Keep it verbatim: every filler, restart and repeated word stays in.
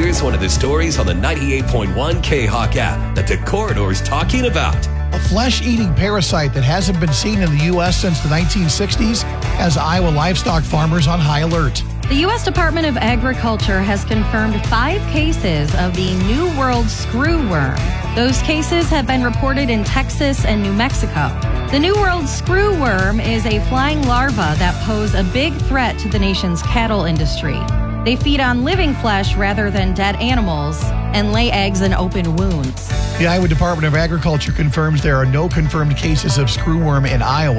Here's one of the stories on the ninety-eight point one K-Hawk app that the corridor's talking about. A flesh-eating parasite that hasn't been seen in the U S since the nineteen sixties has Iowa livestock farmers on high alert. The U S Department of Agriculture has confirmed five cases of the New World screwworm. Those cases have been reported in Texas and New Mexico. The New World screwworm is a flying larva that pose a big threat to the nation's cattle industry. They feed on living flesh rather than dead animals and lay eggs in open wounds. The Iowa Department of Agriculture confirms there are no confirmed cases of screwworm in Iowa.